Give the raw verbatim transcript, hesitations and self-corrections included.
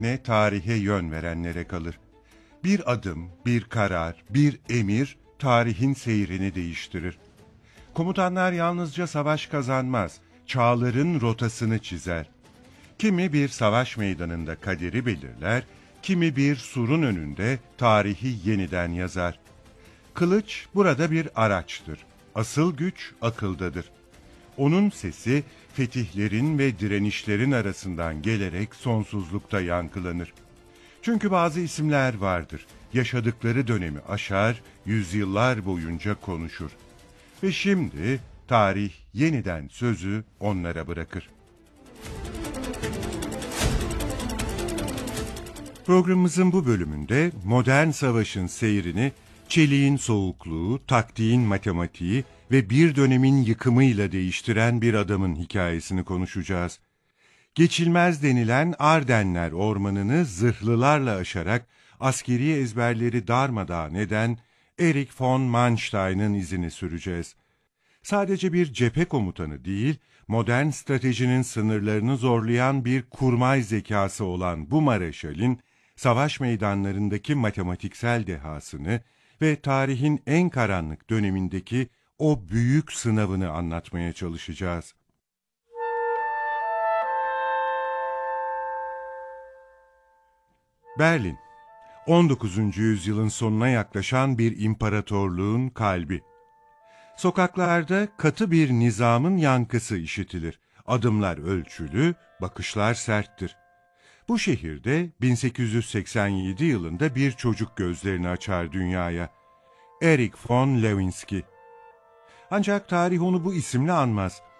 ne tarihe yön verenlere kalır. Bir adım, bir karar, bir emir tarihin seyrini değiştirir. Komutanlar yalnızca savaş kazanmaz, çağların rotasını çizer. Kimi bir savaş meydanında kaderi belirler, kimi bir surun önünde tarihi yeniden yazar. Kılıç burada bir araçtır. Asıl güç akıldadır. Onun sesi fetihlerin ve direnişlerin arasından gelerek sonsuzlukta yankılanır. Çünkü bazı isimler vardır. Yaşadıkları dönemi aşar, yüzyıllar boyunca konuşur. Ve şimdi tarih yeniden sözü onlara bırakır. Programımızın bu bölümünde modern savaşın seyrini çeliğin soğukluğu, taktiğin matematiği ve bir dönemin yıkımıyla değiştiren bir adamın hikayesini konuşacağız. Geçilmez denilen Ardenler ormanını zırhlılarla aşarak askeri ezberleri darmadağın eden Erich von Manstein'ın izini süreceğiz. Sadece bir cephe komutanı değil, modern stratejinin sınırlarını zorlayan bir kurmay zekası olan bu Mareşal'in, savaş meydanlarındaki matematiksel dehasını ve tarihin en karanlık dönemindeki o büyük sınavını anlatmaya çalışacağız. Berlin, on dokuzuncu yüzyılın sonuna yaklaşan bir imparatorluğun kalbi. Sokaklarda katı bir nizamın yankısı işitilir. Adımlar ölçülü, bakışlar serttir. Bu şehirde bin sekiz yüz seksen yedi yılında bir çocuk gözlerini açar dünyaya. Erich von Lewinsky. Ancak tarih onu bu isimle anmaz.